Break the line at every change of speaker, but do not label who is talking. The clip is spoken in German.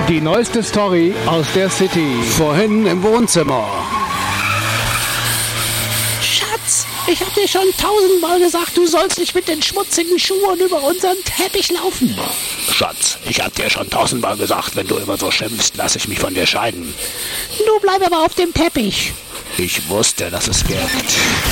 Die neueste Story aus der City. Vorhin im Wohnzimmer.
Schatz, ich hab dir schon 1000-mal gesagt, du sollst nicht mit den schmutzigen Schuhen über unseren Teppich laufen.
Schatz, ich hab dir schon 1000-mal gesagt, wenn du immer so schimpfst, lass ich mich von dir scheiden.
Du bleib aber auf dem Teppich.
Ich wusste, dass es wirkt.